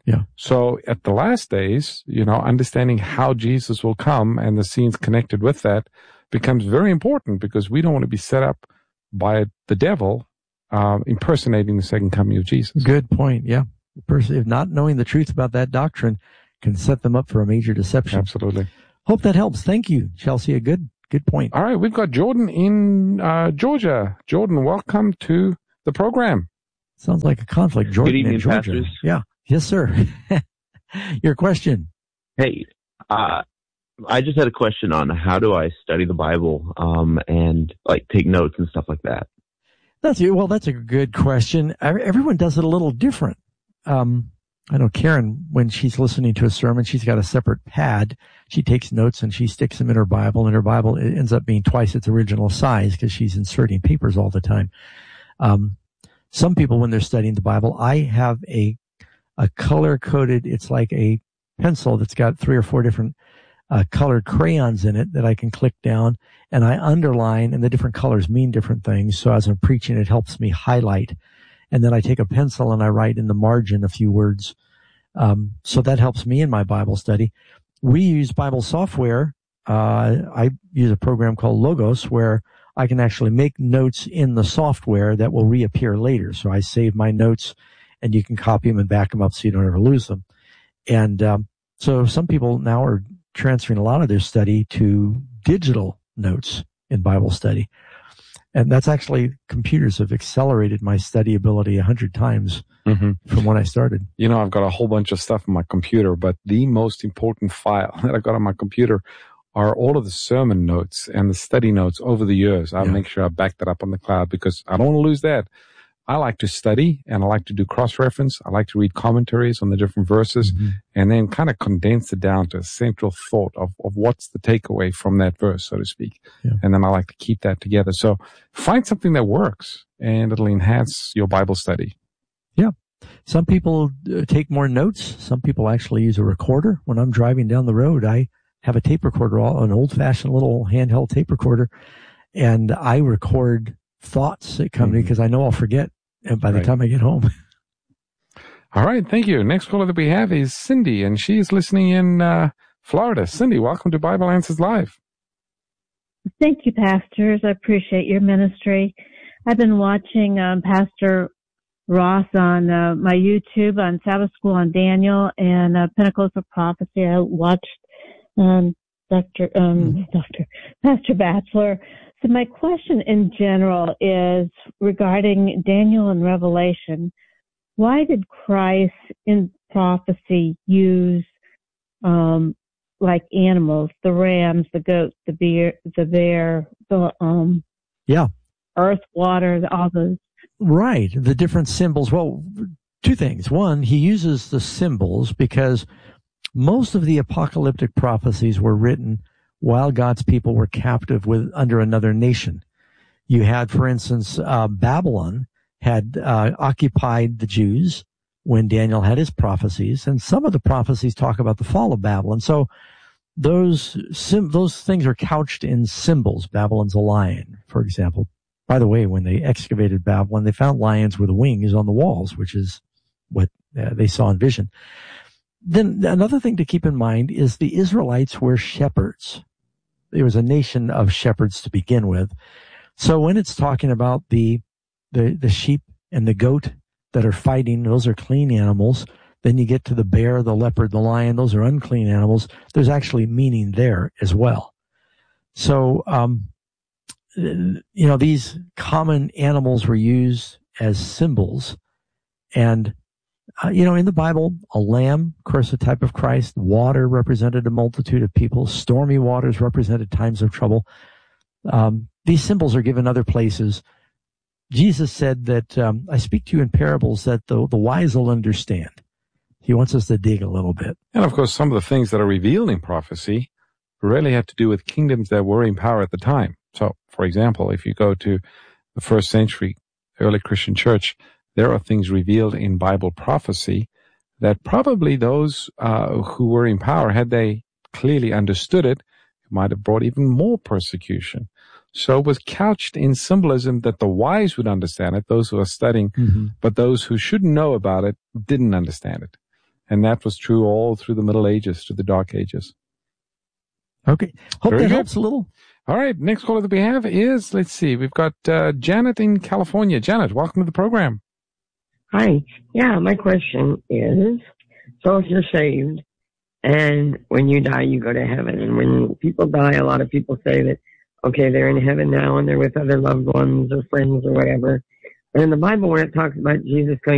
Yeah. So at the last days, understanding how Jesus will come and the scenes connected with that becomes very important, because we don't want to be set up by the devil impersonating the second coming of Jesus. Good point. Yeah. If not knowing the truth about that doctrine can set them up for a major deception. Absolutely. Hope that helps. Thank you, Chelsea. A good point. All right. We've got Jordan in Georgia. Jordan, welcome to the program. Sounds like a conflict. Jordan Good evening, in Georgia. pastors. Yeah. Yes, sir. Your question. Hey, I just had a question on how do I study the Bible and like take notes and stuff like that. That's a good question. Everyone does it a little different. I know Karen, when she's listening to a sermon, she's got a separate pad. She takes notes and she sticks them in her Bible, and her Bible ends up being twice its original size because she's inserting papers all the time. Some people, when they're studying the Bible, I have a color-coded, it's like a pencil that's got 3 or 4 different colored crayons in it that I can click down, and I underline, and the different colors mean different things. So as I'm preaching, it helps me highlight. And then I take a pencil and I write in the margin a few words. So that helps me in my Bible study. We use Bible software. I use a program called Logos where I can actually make notes in the software that will reappear later. So I save my notes, and you can copy them and back them up so you don't ever lose them. And so some people now are transferring a lot of their study to digital notes in Bible study. And that's actually, computers have accelerated my study ability 100 times from when I started. I've got a whole bunch of stuff on my computer, but the most important file that I've got on my computer are all of the sermon notes and the study notes over the years. I'll make sure I back that up on the cloud because I don't want to lose that. I like to study and I like to do cross-reference. I like to read commentaries on the different verses and then kind of condense it down to a central thought of what's the takeaway from that verse, so to speak. Yeah. And then I like to keep that together. So find something that works and it'll enhance your Bible study. Yeah. Some people take more notes. Some people actually use a recorder. When I'm driving down the road, I have a tape recorder, an old-fashioned little handheld tape recorder, and I record thoughts that come to me because I know I'll forget by the time I get home. All right. Thank you. Next caller that we have is Cindy, and she is listening in Florida. Cindy, welcome to Bible Answers Live. Thank you, pastors. I appreciate your ministry. I've been watching Pastor Ross on my YouTube on Sabbath School on Daniel and Pinnacles of Prophecy. I watched Pastor Batchelor. So my question in general is regarding Daniel and Revelation. Why did Christ in prophecy use like animals, the rams, the goats, the bear, earth, water, all those? Right. The different symbols. Well, 2 things. One, he uses the symbols because most of the apocalyptic prophecies were written while God's people were captive under another nation. You had, for instance, Babylon had occupied the Jews when Daniel had his prophecies, and some of the prophecies talk about the fall of Babylon. So those things are couched in symbols. Babylon's a lion, for example. By the way, when they excavated Babylon, they found lions with wings on the walls, which is what they saw in vision. Then another thing to keep in mind is the Israelites were shepherds. It was a nation of shepherds to begin with. So when it's talking about the sheep and the goat that are fighting, those are clean animals. Then you get to the bear, the leopard, the lion, those are unclean animals. There's actually meaning there as well. So, these common animals were used as symbols. And in the Bible, a lamb, of course, a type of Christ. Water represented a multitude of people. Stormy waters represented times of trouble. These symbols are given other places. Jesus said that, I speak to you in parables that the wise will understand. He wants us to dig a little bit. And of course, some of the things that are revealed in prophecy really have to do with kingdoms that were in power at the time. So, for example, if you go to the first century early Christian church, there are things revealed in Bible prophecy that probably those who were in power, had they clearly understood it, might have brought even more persecution. So it was couched in symbolism that the wise would understand it, those who are studying, but those who shouldn't know about it didn't understand it. And that was true all through the Middle Ages, to the Dark Ages. Okay. Hope Very that good. helps a little. All right. Next caller that we have is, let's see, we've got Janet in California. Janet, welcome to the program. Hi. Yeah, my question is, so if you're saved and when you die, you go to heaven. And when people die, a lot of people say that, okay, they're in heaven now and they're with other loved ones or friends or whatever. But in the Bible, when it talks about Jesus going